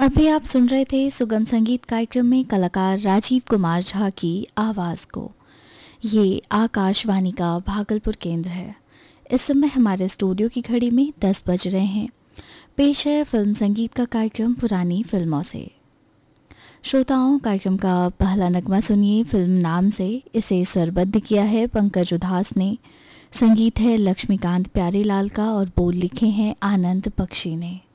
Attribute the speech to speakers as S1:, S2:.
S1: अभी आप सुन रहे थे सुगम संगीत कार्यक्रम में कलाकार राजीव कुमार झा की आवाज़ को। ये आकाशवाणी का भागलपुर केंद्र है। इस समय हमारे स्टूडियो की घड़ी में 10 बज रहे हैं। पेश है फिल्म संगीत का कार्यक्रम पुरानी फिल्मों से। श्रोताओं, कार्यक्रम का पहला नगमा सुनिए फिल्म नाम से। इसे स्वरबद्ध किया है पंकज उधास ने। संगीत है लक्ष्मीकांत प्यारेलाल का और बोल लिखे हैं आनंद बख्शी ने।